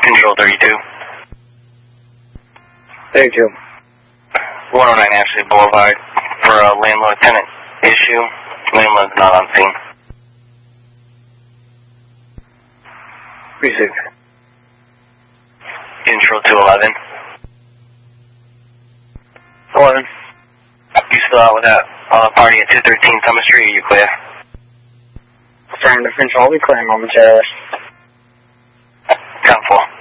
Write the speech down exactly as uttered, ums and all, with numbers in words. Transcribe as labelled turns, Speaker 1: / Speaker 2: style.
Speaker 1: Control thirty-two.
Speaker 2: thirty-two.
Speaker 1: one oh nine Ashley Boulevard for a landlord-tenant issue. Landlord's not on scene.
Speaker 2: Receive.
Speaker 1: Control two eleven.
Speaker 2: eleven.
Speaker 1: You still out with that uh, party at two thirteen Summer Street, or you clear?
Speaker 2: Affirmative. Control, we clear momentarily.
Speaker 1: ten four.